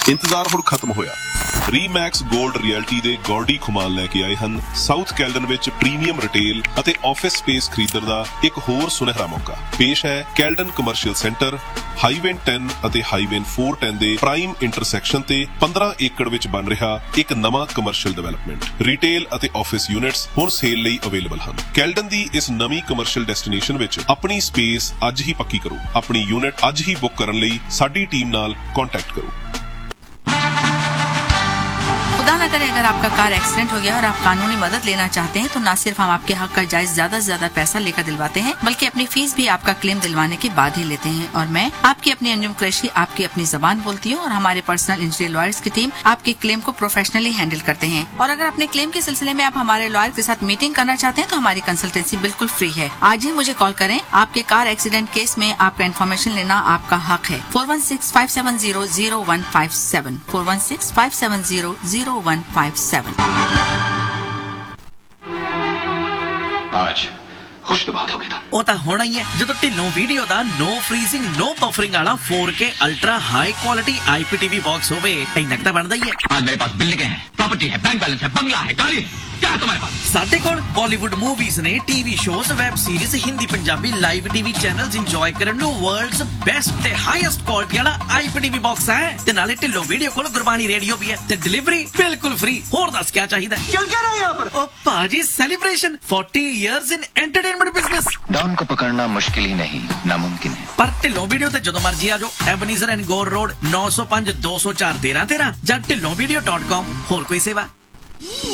ਇੰਤਜ਼ਾਰ ਹੁਣ ਖਤਮ ਹੋਇਆ। ਰੀਮੈਕਸ ਗੋਲਡ ਰਿਐਲਿਟੀ ਦੇ ਗੌਰਡੀ ਖੁਮਾਨ ਲੈ ਕੇ ਆਏ ਹਨ ਸਾਊਥ ਕੈਲਡਨ ਵਿੱਚ ਪ੍ਰੀਮੀਅਮ ਰਿਟੇਲ ਅਤੇ ਆਫਿਸ ਸਪੇਸ ਖਰੀਦਣ ਦਾ ਇੱਕ ਹੋਰ ਸੁਨਹਿਰਾ ਮੌਕਾ। ਪੇਸ਼ ਹੈ ਕੈਲਡਨ ਕਮਰਸ਼ੀਅਲ ਸੈਂਟਰ, ਹਾਈਵੇ 10 ਅਤੇ ਹਾਈਵੇ 410 ਦੇ ਪ੍ਰਾਈਮ ਇੰਟਰਸੈਕਸ਼ਨ ਤੇ 15 ਏਕੜ ਵਿੱਚ ਬਣ ਰਿਹਾ ਇੱਕ ਨਵਾਂ ਕਮਰਸ਼ੀਅਲ ਡਿਵੈਲਪਮੈਂਟ। ਰਿਟੇਲ ਅਤੇ ਆਫਿਸ ਯੂਨਿਟਸ ਹੁਣ ਸੇਲ ਲਈ ਅਵੇਲੇਬਲ ਹਨ। ਕੈਲਡਨ ਦੀ ਇਸ ਨਵੀਂ ਕਮਰਸ਼ੀਅਲ ਡੈਸਟੀਨੇਸ਼ਨ ਵਿੱਚ ਆਪਣੀ ਸਪੇਸ ਅੱਜ ਹੀ ਪੱਕੀ ਕਰੋ। ਆਪਣੀ ਯੂਨਿਟ ਅੱਜ ਹੀ ਬੁੱਕ ਕਰਨ ਲਈ ਸਾਡੀ ਟੀਮ ਨਾਲ ਕੰਟैक्ट करो। खुदा न करे अगर आपका कार एक्सीडेंट हो गया और आप कानूनी मदद लेना चाहते हैं तो न सिर्फ हम आपके हक का जायज ज्यादा से ज्यादा पैसा लेकर दिलवाते हैं बल्कि अपनी फीस भी आपका क्लेम दिलवाने के बाद ही लेते हैं। और मैं आपकी अपनी अंजुम कुरैशी आपकी अपनी जबान बोलती हूँ और हमारे पर्सनल इंजरी लॉयर्स की टीम आपके क्लेम को प्रोफेशनली हैंडल करते हैं। और अगर अपने क्लेम के सिलसिले में आप हमारे लॉयर के साथ मीटिंग करना चाहते हैं तो हमारी कंसल्टेंसी बिल्कुल फ्री है। आज ही मुझे कॉल करें। आपके कार एक्सीडेंट केस में आपका इन्फॉर्मेशन लेना आपका हक है। 416-570-0157 416-570-0157। आज खुश तो बहुत हो गया। ਉਹ ਤਾਂ ਹੋਣਾ ਹੀ ਹੈ ਜਦੋਂ ਢਿੱਲੋਂ ਵੀਡੀਓ ਦਾ ਨੋ ਫਰੀਜ਼ਿੰਗ ਨੋ ਬਫਰਿੰਗ ਵਾਲਾ 4K ultra high quality IPTV box ਹੋਵੇ। ਇੰਨਾ ਤਾਂ ਬਣਦਾ ਹੀ ਹੈ। आज मेरे पास बिल्डिंग है, प्रॉपर्टी है, बैंक बैलेंस है, बंगला है, गाड़ी है, क्या है तुम्हारे पास? ਸਾਡੇ ਕੋਲ ਬਾਲੀਵੁੱਡ ਮੂਵੀਜ਼ ਨੇ, TV shows, web series, Hindi Punjabi live TV channels enjoy ਕਰਨ ਨੂੰ ਵਰਲਡਸ ਬੈਸਟ ਤੇ ਹਾਈਐਸਟ ਕੁਆਲਿਟੀ ਵਾਲਾ IPTV ਬਾਕਸ ਹੈ ਤੇ ਨਾਲੇ ਢਿੱਲੋਂ ਵੀਡੀਓ ਕੋਲ ਗੁਰਬਾਣੀ ਰੇਡੀਓ ਵੀ ਹੈ ਤੇ ਡਿਲੀਵਰੀ ਬਿਲਕੁਲ ਫ੍ਰੀ। ਹੋਰ ਦੱਸ ਕੀ ਚਾਹੀਦਾ? चल क्या रहा है यहाँ पर? ਉਹ ਭਾਜੀ ਸੈਲੀਬ੍ਰੇਸ਼ਨ 40 ਇਅਰਸ ਇਨ ਐਂਟਰਟੇਨਮੈਂਟ ਬਿਜ਼ਨਸ। डॉन को पकड़ना मुश्किल ही नहीं नामुमकिन है। ਪਰ ਢਿੱਲੋਂ ਵੀਡੀਓ ਤੇ ਜਦੋਂ ਮਰਜੀ ਆ ਜਾਓ। ਐਬਨੀਜ਼ਰ ਐਂਡ ਗੋਰ ਰੋਡ 905 204 1313 ਜਾਂ ਢਿੱਲੋਂ video.com। ਹੋਰ ਕੋਈ ਸੇਵਾ